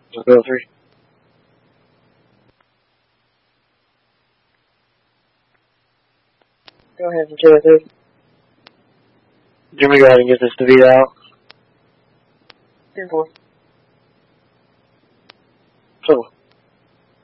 Go 3. Go ahead and 203. Jimmy, go ahead and get this to V out. 10-4.